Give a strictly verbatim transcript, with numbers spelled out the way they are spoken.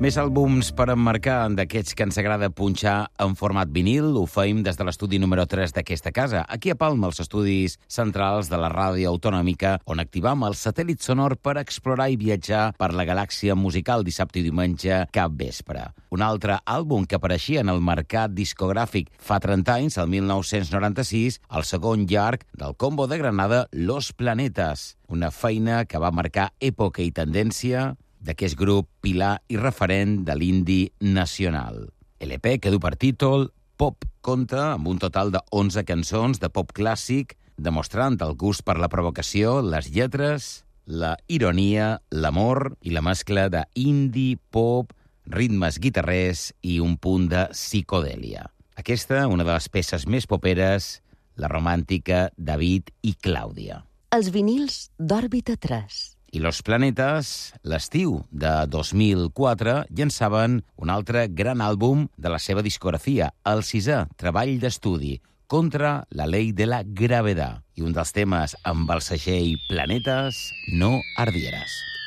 Més àlbums per emmarcar d'aquests que ens agrada punxar en format vinil. Ho feim des de l'estudi número tres d'aquesta casa, aquí a Palma, als estudis centrals de la ràdio autonòmica, on activam el satèl·lit sonor per explorar i viatjar per la galàxia musical dissabte i diumenge cap vespre. Un altre àlbum que apareixia en el mercat discogràfic fa trenta anys, el mil nou-cents noranta-sis, el segon llarg del Combo de Granada, Los Planetas. Una feina que va marcar època i tendència d'aquest grup pilar i referent de l'indie nacional. L P que du per títol Pop compta amb un total de onze cançons de pop clàssic, demostrant el gust per la provocació, les lletres, la ironia, l'amor i la mescla de indie, pop, ritmes guitarrers i un punt de psicodèlia. Aquesta, una de les peces més poperes, la romàntica David i Clàudia. Els vinils d'Òrbita tres. I Los Planetas, l'estiu de dos mil quatre, llançaven un altre gran àlbum de la seva discografia, el sisè treball d'estudi, Contra la ley de la gravedad. I un dels temes amb el segell Planetas, No ardieras.